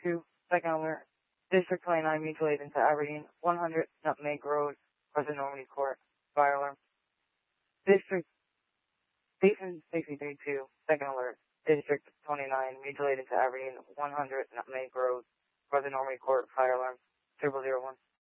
2, second alert. District 29, mutual aid into Aberdeen, 100 Nutmeg Road, Northern Normandy Court, fire alarm. District Station 63-2, second alert. District 29, mutual aid into Aberdeen, 100 Nutmeg Road, Northern Normandy Court, fire alarm, 0001.